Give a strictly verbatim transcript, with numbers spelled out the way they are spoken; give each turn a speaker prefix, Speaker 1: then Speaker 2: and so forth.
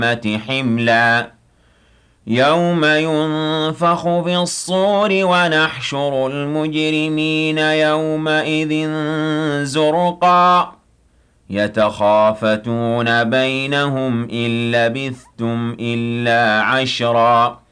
Speaker 1: حِمْلًا يَوْمَ يُنفَخُ فِي الصُّورِ وَنَحْشُرُ الْمُجْرِمِينَ يَوْمَئِذٍ زُرْقًا يَتَخَافَتُونَ بَيْنَهُمْ إِن لَّبِثْتُمْ إِلَّا عَشْرًا